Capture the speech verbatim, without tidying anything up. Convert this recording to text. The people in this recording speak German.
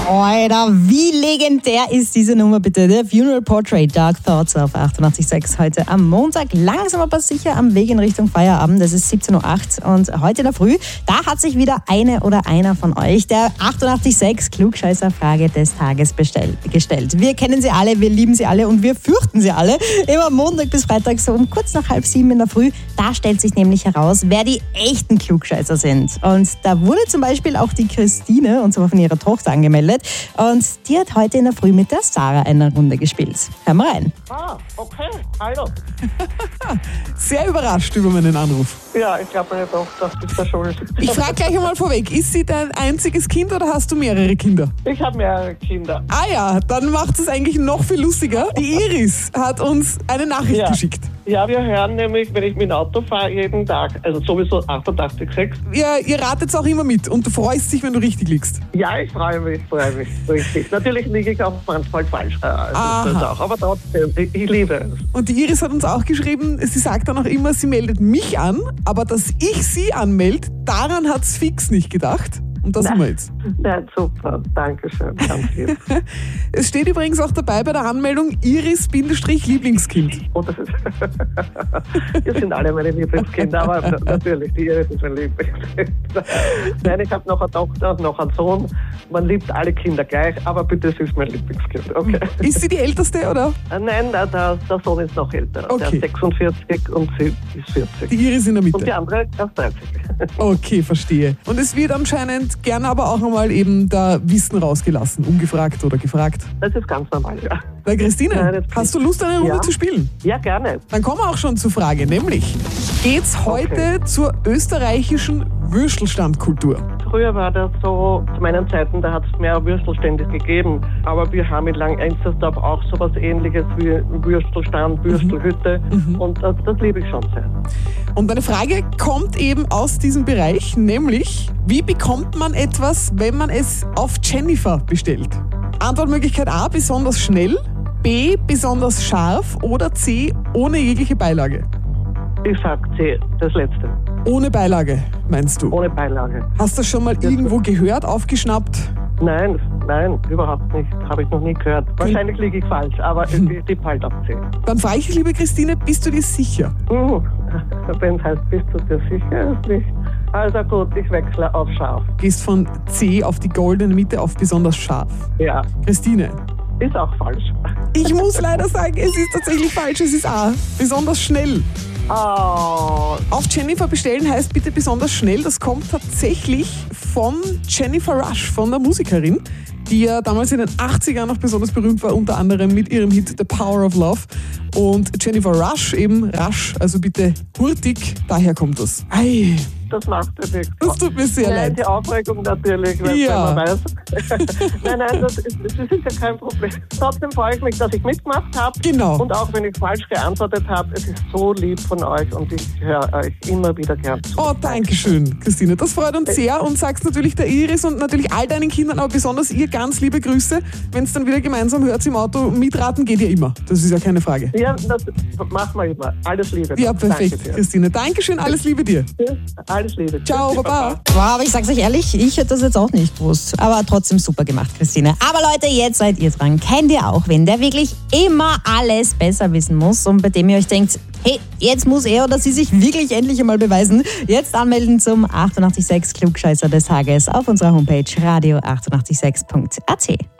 Alter, wie legendär ist diese Nummer bitte? Der Funeral Portrait, Dark Thoughts auf achtundachtzig Komma sechs heute am Montag. Langsam aber sicher am Weg in Richtung Feierabend. Es ist siebzehn Uhr acht und heute in der Früh, da hat sich wieder eine oder einer von euch der achtundachtzig Komma sechs Klugscheißer-Frage des Tages bestell- gestellt. Wir kennen sie alle, wir lieben sie alle und wir fürchten sie alle. Immer Montag bis Freitag so um kurz nach halb sieben in der Früh. Da stellt sich nämlich heraus, wer die echten Klugscheißer sind. Und da wurde zum Beispiel auch die Christine, und zwar von ihrer Tochter, angemeldet. Und die hat heute in der Früh mit der Sarah eine Runde gespielt. Hören wir rein. Ah, okay. Hallo. Sehr überrascht über meinen Anruf. Ja, ich glaube meine Tochter ist da schuld. Ich frage gleich einmal vorweg, ist sie dein einziges Kind oder hast du mehrere Kinder? Ich habe mehrere Kinder. Ah ja, dann macht es eigentlich noch viel lustiger. Die Iris hat uns eine Nachricht Ja. geschickt. Ja, wir hören nämlich, wenn ich mit dem Auto fahre, jeden Tag, also sowieso achtundachtzig Komma sechs. Ihr, ihr ratet auch immer mit und du freust dich, wenn du richtig liegst. Ja, ich freue mich, freue mich, richtig. Natürlich liege ich auch manchmal falsch, also Aha. das auch, aber trotzdem, ich, ich liebe es. Und die Iris hat uns auch geschrieben, sie sagt dann auch immer, sie meldet mich an, aber dass ich sie anmelde, daran hat es fix nicht gedacht. Und da sind wir jetzt. Ja, super, danke schön, ganz lieb. Es steht übrigens auch dabei bei der Anmeldung Iris-Lieblingskind. Oh, das ist wir sind alle meine Lieblingskinder, aber na- natürlich, die Iris ist mein Lieblingskind. Nein, ich habe noch eine Tochter und noch einen Sohn. Man liebt alle Kinder gleich, aber bitte, es ist mein Lieblingskind, okay? Ist sie die Älteste, oder? Äh, Nein, der, der der Sohn ist noch älter. Okay. Der ist sechsundvierzig und sie ist vierzig. Die Iris in der Und die Mitte. andere erst dreißig. Okay, verstehe. Und es wird anscheinend gerne aber auch einmal eben da Wissen rausgelassen, ungefragt oder gefragt. Das ist ganz normal, ja. Na Christine, Nein, das- hast du Lust, eine Runde Ja. zu spielen? Ja, gerne. Dann kommen wir auch schon zur Frage, nämlich geht's heute Okay. zur österreichischen Würstelstandkultur? Früher war das so, zu meinen Zeiten, da hat es mehr Würstelstände gegeben. Aber wir haben in Langenstersdorf auch sowas Ähnliches wie Würstelstand, Würstelhütte. Und das, das liebe ich schon sehr. Und eine Frage kommt eben aus diesem Bereich, nämlich wie bekommt man etwas, wenn man es auf Jennifer bestellt? Antwortmöglichkeit A, besonders schnell, B, besonders scharf oder C, ohne jegliche Beilage. Ich sag C, das Letzte. Ohne Beilage, meinst du? Ohne Beilage. Hast du das schon mal irgendwo gehört, aufgeschnappt? Nein, nein, überhaupt nicht. Habe ich noch nie gehört. Wahrscheinlich liege ich falsch, aber ich tippe halt auf C. Dann frage ich dich, liebe Christine, bist du dir sicher? Uh, wenn es heißt, bist du dir sicher? Ist nicht. Also gut, ich wechsle auf scharf. Gehst von C auf die goldene Mitte auf besonders scharf. Ja, Christine, ist auch falsch. ich muss leider sagen, es ist tatsächlich falsch, es ist A, besonders schnell. Oh, Auf Jennifer bestellen heißt bitte besonders schnell. Das kommt tatsächlich von Jennifer Rush, von der Musikerin, die ja damals in den achtzigern noch besonders berühmt war, unter anderem mit ihrem Hit The Power of Love. Und Jennifer Rush, eben rasch, also bitte hurtig, daher kommt das. Ei, das macht ja nichts. das tut mir sehr Nein, leid. die Aufregung natürlich, wenn, Ja. wenn man weiß. nein, nein, das ist, das ist ja kein Problem. Trotzdem freue ich mich, dass ich mitgemacht habe. Genau. Und auch wenn ich falsch geantwortet habe, es ist so lieb von euch und ich höre euch immer wieder gern zu. Oh, danke schön, Christine. Das freut uns sehr und sagst natürlich der Iris und natürlich all deinen Kindern, aber besonders ihr ganz liebe Grüße. Wenn es dann wieder gemeinsam hört im Auto, mitraten geht ja immer. Das ist ja keine Frage. Ja, das machen wir immer. Alles Liebe. Ja, perfekt, Danke dir. Christine. Dankeschön, alles Liebe dir. Tschüss. Alles Liebe. Ciao, Tschüss, Baba. Wow, aber ich sag's euch ehrlich, ich hätte das jetzt auch nicht gewusst. Aber trotzdem super gemacht, Christine. Aber Leute, jetzt seid ihr dran. Kennt ihr auch wen, der wirklich immer alles besser wissen muss und bei dem ihr euch denkt, hey, jetzt muss er oder sie sich wirklich endlich einmal beweisen? Jetzt anmelden zum achtundachtzig Komma sechs Klugscheißer des Tages auf unserer Homepage radio achtundachtzig sechs punkt a t.